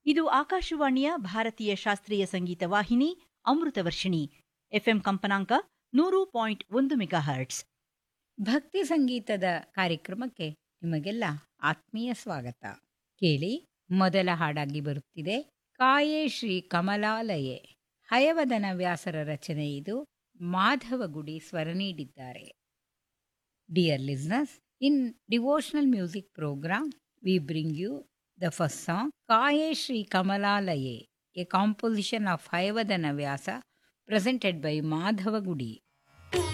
ಇದು ಆಕಾಶವಾಣಿಯ ಭಾರತೀಯ ಶಾಸ್ತ್ರೀಯ ಸಂಗೀತ ವಾಹಿನಿ ಅಮೃತವರ್ಷಿಣಿ. ಎಫ್ಎಂ ಕಂಪನಾಂಕ 100.1 ಮೆಗಾಹರ್ಟ್ಸ್. ಭಕ್ತಿ ಸಂಗೀತದ ಕಾರ್ಯಕ್ರಮಕ್ಕೆ ನಿಮಗೆಲ್ಲ ಆತ್ಮೀಯ ಸ್ವಾಗತ. ಕೇಳಿ, ಮೊದಲ ಹಾಡಾಗಿ ಬರುತ್ತಿದೆ ಕಾಯೇ ಶ್ರೀ ಕಮಲಾಲಯೇ. ಹಯವದನ ವ್ಯಾಸರ ರಚನೆ ಇದು. ಮಾಧವಗುಡಿ ಸ್ವರ ನೀಡಿದ್ದಾರೆ. Dear listeners, in devotional music program, we bring you the first song, Kaye Shri Kamalalaye, a composition of Hayavadana Vyasa, presented by Madhava Gudi.